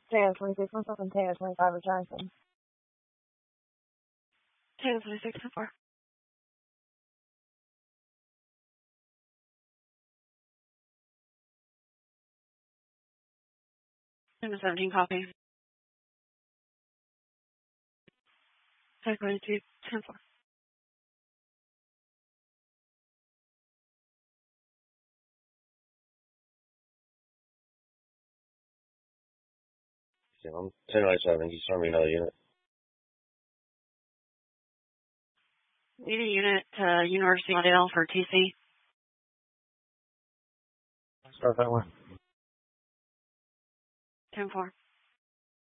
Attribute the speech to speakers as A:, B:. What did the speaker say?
A: Tango 26, 17, Tango 25, return from.
B: Tango 26, 10-4. Tango 17, copy. Tango 22, 10-4.
C: Yeah, I'm 1097. Can you start me another unit?
B: Need a unit to University of Glendale for TC.
C: Start that one.
B: 10-4.